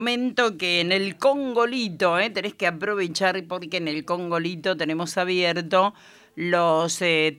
Momento que en el Congolito, tenés que aprovechar porque en el Congolito tenemos abierto los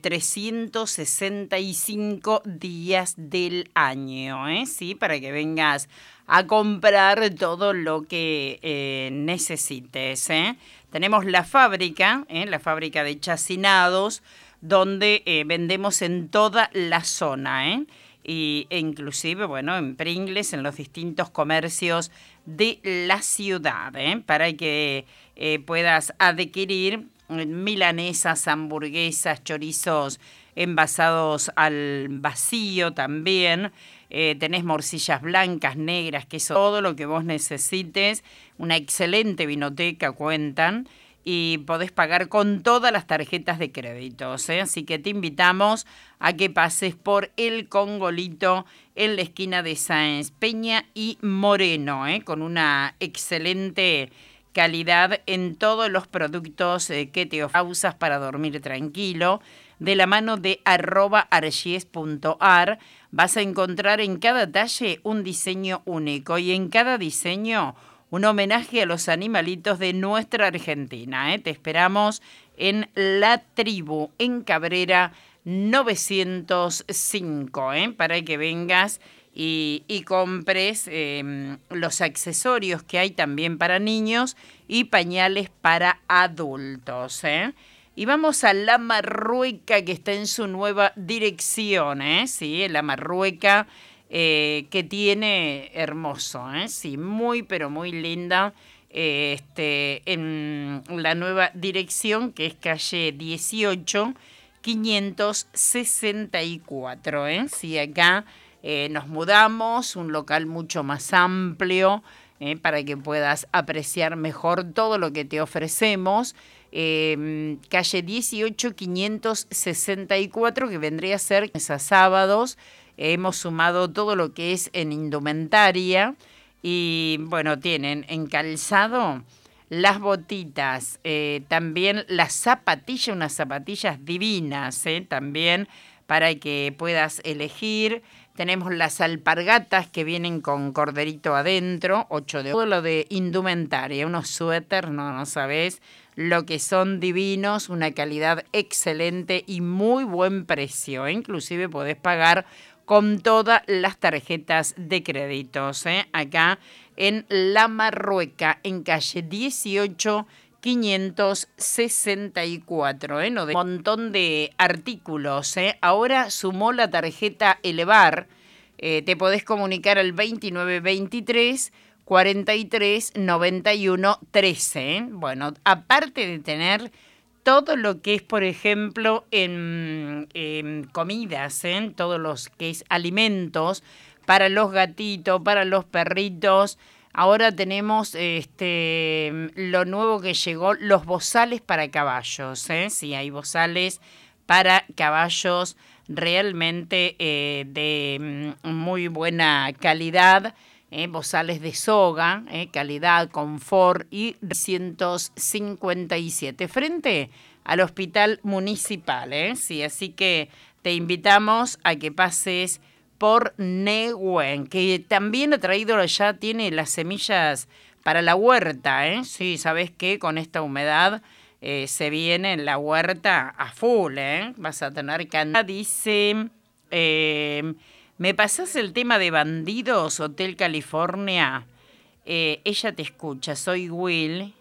365 días del año, ¿sí? Para que vengas a comprar todo lo que necesites, Tenemos la fábrica de chacinados, donde vendemos en toda la zona, e inclusive, bueno, en Pringles, en los distintos comercios de la ciudad, para que puedas adquirir milanesas, hamburguesas, chorizos envasados al vacío también. Tenés morcillas blancas, negras, queso, todo lo que vos necesites. Una excelente vinoteca cuentan. Y podés pagar con todas las tarjetas de créditos, Así que te invitamos a que pases por el Congolito en la esquina de Sáenz Peña y Moreno, con una excelente calidad en todos los productos que te usas para dormir tranquilo. De la mano de @argies.ar vas a encontrar en cada talle un diseño único y en cada diseño un homenaje a los animalitos de nuestra Argentina. Te esperamos en La Tribu, en Cabrera 905, para que vengas y compres los accesorios que hay también para niños y pañales para adultos. Y vamos a La Marrueca, que está en su nueva dirección, Sí, La Marrueca, que tiene hermoso, sí, muy pero muy linda, en la nueva dirección, que es calle 18 564, sí, acá nos mudamos, un local mucho más amplio, para que puedas apreciar mejor todo lo que te ofrecemos. Calle 18 564, que vendría a ser a sábados. Hemos sumado todo lo que es en indumentaria y bueno, tienen en calzado las botitas, también las zapatillas, unas zapatillas divinas, también para que puedas elegir. Tenemos las alpargatas que vienen con corderito adentro, 8 de todo lo de indumentaria, unos suéter, no sabés lo que son divinos, una calidad excelente y muy buen precio, Inclusive podés pagar con todas las tarjetas de créditos, acá en La Marrueca, en calle 18 564, ¿no? De un montón de artículos, Ahora sumó la tarjeta Elevar, te podés comunicar al 2923 43 91 13, Bueno, aparte de tener todo lo que es, por ejemplo, en comidas, todos los que es alimentos para los gatitos, para los perritos. Ahora tenemos lo nuevo que llegó, los bozales para caballos, Sí, hay bozales para caballos realmente de muy buena calidad. Bozales de soga, calidad, confort, y 157 frente al Hospital Municipal, Sí, así que te invitamos a que pases por Nehuen, que también ha traído, ya tiene las semillas para la huerta, Sí, ¿sabes qué? Con esta humedad se viene en la huerta a full, Vas a tener que andar, dice... ¿Me pasás el tema de Bandidos, Hotel California? Ella te escucha, soy Willy,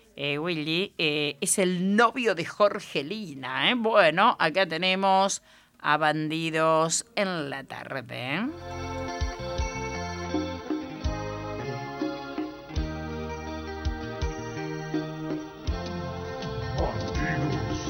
es el novio de Jorgelina, Bueno, acá tenemos a Bandidos en la tarde,